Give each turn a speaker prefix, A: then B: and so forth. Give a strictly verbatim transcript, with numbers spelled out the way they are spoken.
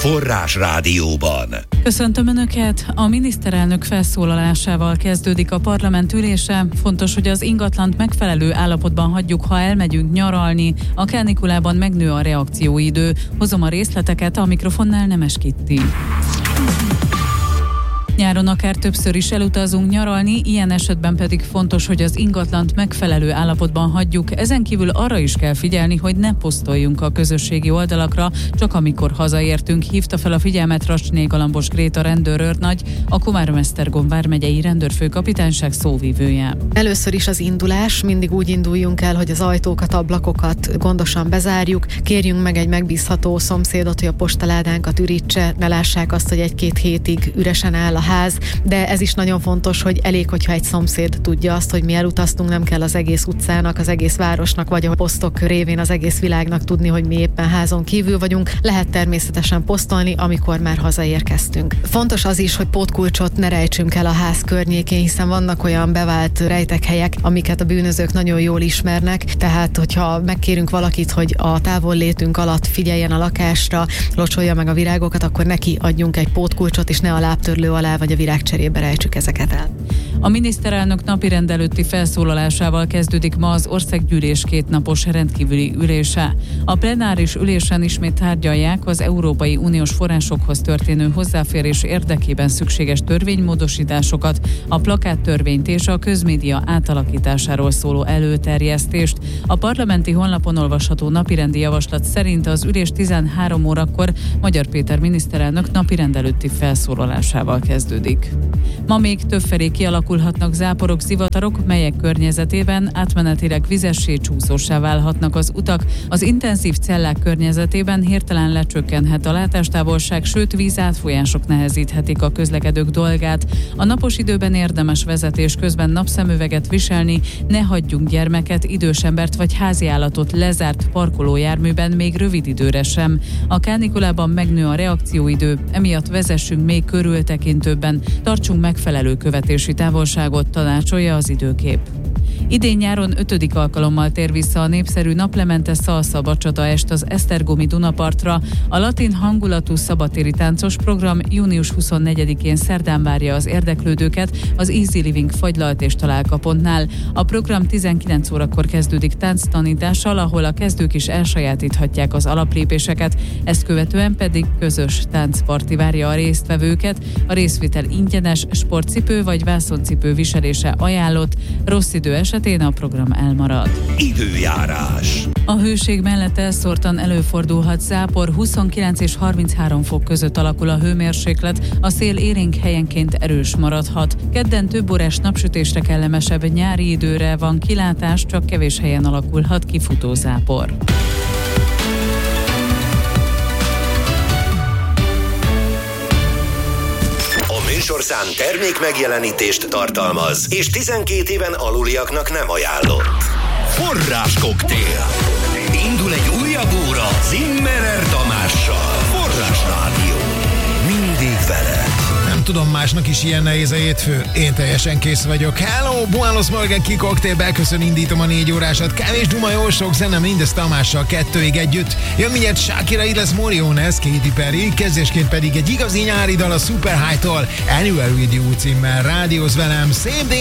A: Forrás Rádióban.
B: Köszöntöm Önöket! A miniszterelnök felszólalásával kezdődik a parlament ülése. Fontos, hogy az ingatlant megfelelő állapotban hagyjuk, ha elmegyünk nyaralni. A kánikulában megnő a reakcióidő. Hozom a részleteket, a mikrofonnál Nemes Kitti. Nyáron akár többször is elutazunk nyaralni, ilyen esetben pedig fontos, hogy az ingatlant megfelelő állapotban hagyjuk. Ezen kívül arra is kell figyelni, hogy ne posztoljunk a közösségi oldalakra, csak amikor hazaértünk. Hívta fel a figyelmet Racsné Galambos Gréta rendőrőrnagy, a Komárom-Esztergom vármegyei rendőrfőkapitányság szóvivője.
C: Először is az indulás, mindig úgy induljunk el, hogy az ajtókat, ablakokat gondosan bezárjuk, kérjünk meg egy megbízható szomszédot, hogy a postaládánkat ürítse, ne lássák azt, hogy egy-két hétig üresen áll a ház, de ez is nagyon fontos, hogy elég, hogyha egy szomszéd tudja azt, hogy mi elutaztunk, nem kell az egész utcának, az egész városnak, vagy a posztok révén az egész világnak tudni, hogy mi éppen házon kívül vagyunk. Lehet természetesen posztolni, amikor már hazaérkeztünk. Fontos az is, hogy pótkulcsot ne rejtsünk el a ház környékén, hiszen vannak olyan bevált rejtekhelyek, amiket a bűnözők nagyon jól ismernek, tehát hogyha megkérünk valakit, hogy a távollétünk alatt figyeljen a lakásra, locsolja meg a virágokat, akkor neki adjunk egy pótkulcsot, és ne a lábtörlő alá vagy a virágcserébe rejtsük ezeket el.
B: A miniszterelnök napirend előtti felszólalásával kezdődik ma az országgyűlés kétnapos rendkívüli ülése. A plenáris ülésen ismét tárgyalják az Európai Uniós forrásokhoz történő hozzáférés érdekében szükséges törvénymódosításokat, a plakáttörvényt és a közmédia átalakításáról szóló előterjesztést. A parlamenti honlapon olvasható napirendi javaslat szerint az ülés tizenhárom órakor Magyar Péter miniszterelnök napirend előtti felszólalásával kezdődik. Ma még többfelé kialakulhatnak záporok, zivatarok, melyek környezetében átmenetileg vizessé, csúszósá válhatnak az utak. Az intenzív cellák környezetében hirtelen lecsökkenhet a látástávolság, sőt vízátfolyások nehezíthetik a közlekedők dolgát. A napos időben érdemes vezetés közben napszemüveget viselni, ne hagyjunk gyermeket, idős embert vagy háziállatot lezárt parkolójárműben még rövid időre sem. A kánikulában megnő a reakcióidő, emiatt vezessünk még körültekintőbben, tartsunk megfelelő követési távolságot, tanácsolja az időkép. Idén nyáron ötödik alkalommal tér vissza a népszerű naplemente Salsa Bachata est az esztergomi Dunapartra. A latin hangulatú szabadtéri táncos program június huszonnegyedikén szerdán várja az érdeklődőket az Easy Living fagylalt és találkapontnál. A program tizenkilenc órakor kezdődik tánctanítással, ahol a kezdők is elsajátíthatják az alaplépéseket, ezt követően pedig közös táncparti várja a résztvevőket. A részvétel ingyenes, sportcipő vagy vászoncipő viselése ajánlott, rossz idő esetén a program elmarad.
A: Időjárás.
B: A hőség mellett elszórtan előfordulhat zápor, huszonkilenc és harminchárom fok között alakul a hőmérséklet, a szél élénk helyenként erős maradhat. Kedden több órás napsütésre kellemesebb nyári időre van kilátás, csak kevés helyen alakulhat ki futózápor.
A: Műsorszám termék megjelenítést tartalmaz, és tizenkét éven aluliaknak nem ajánlott. Forrás koktél. Indul egy újabb óra Zimmerer Tamással. Forrás Rádió. Mindig veled.
D: Nem tudom, másnak is ilyen nehéz a hétfő. Én teljesen kész vagyok. Hello, buenos morgen, ki koktél, beköszön, indítom a négy órásat. Kevés duma, jó sok zene, mindez Tamással kettőig együtt. Jön mindjárt Shakira, Iles Moriones, Katy Perry, kezdésként pedig egy igazi nyári dal a Super High-tól, Anywhere With You címmel. Rádióz velem, szép